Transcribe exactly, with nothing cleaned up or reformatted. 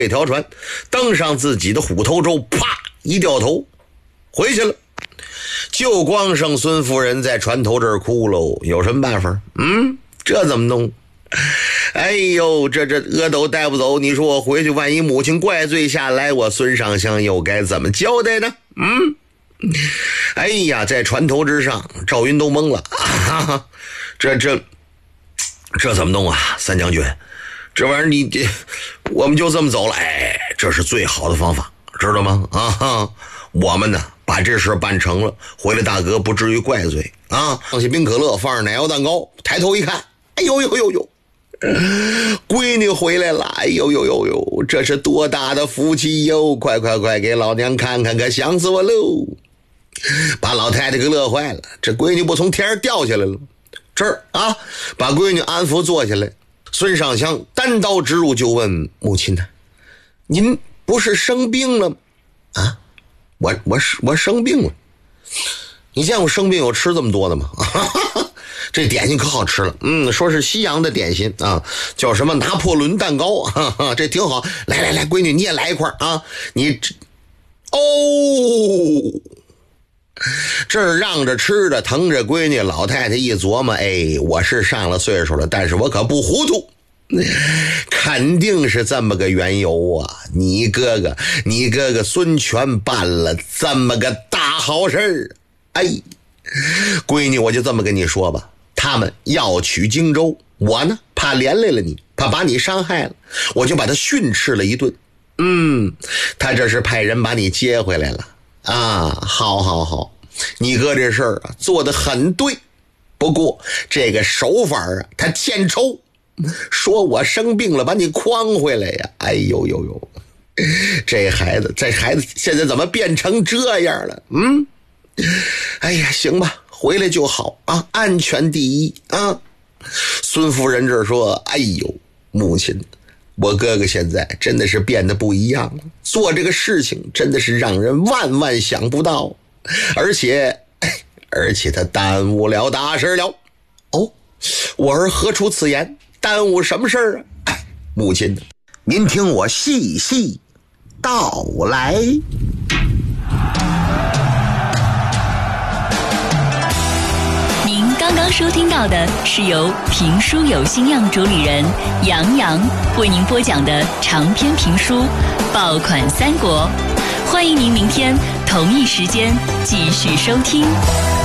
这条船，登上自己的虎头舟，啪一掉头回去了。就光剩孙夫人在船头这儿哭喽，有什么办法？嗯，这怎么弄？哎呦，这这阿斗带不走，你说我回去万一母亲怪罪下来，我孙尚香又该怎么交代呢？嗯，哎呀，在船头之上，赵云都懵了，哈哈，这这这怎么弄啊？三将军，这玩意儿你这我们就这么走了，哎，这是最好的方法，知道吗？啊哈，我们呢把这事办成了，回来大哥不至于怪罪啊。放下冰可乐，放上奶油蛋糕，抬头一看，哎呦呦呦呦，闺女回来了，哎呦呦呦呦，这是多大的福气哟！快快快给老娘看看，可想死我喽！把老太太给乐坏了，这闺女不从天上掉下来了。这儿啊，把闺女安抚坐下来，孙尚香单刀直入就问母亲呢：“您不是生病了吗？啊，我我我生病了。你见过生病有吃这么多的吗？这点心可好吃了，嗯，说是西洋的点心啊，叫什么拿破仑蛋糕，哈哈，这挺好。来来来，闺女你也来一块啊，你哦。”这儿让着吃的，疼着闺女，老太太一琢磨，哎，我是上了岁数了，但是我可不糊涂，肯定是这么个缘由啊！你哥哥，你哥哥孙权办了这么个大好事，哎，闺女，我就这么跟你说吧，他们要取荆州，我呢怕连累了你，怕把你伤害了，我就把他训斥了一顿。嗯，他这是派人把你接回来了。啊，好好好，你哥这事儿啊做得很对，不过这个手法啊他欠抽，说我生病了把你诓回来呀，哎呦呦呦，这孩子这孩子现在怎么变成这样了？嗯，哎呀，行吧，回来就好啊，安全第一啊。孙夫人这说，哎呦，母亲，我哥哥现在真的是变得不一样了，做这个事情真的是让人万万想不到，而且而且他耽误了大事了。哦，我儿何出此言？耽误什么事儿啊？哎，母亲，您听我细细道来。 刚刚收听到的是由评书有心样主理人杨洋为您播讲的长篇评书《爆款三国》，欢迎您明天同一时间继续收听。